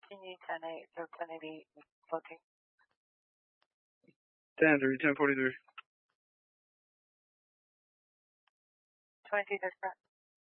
Continue 10-8, so 10-8, looking. 10-3, 10-43. 22 different.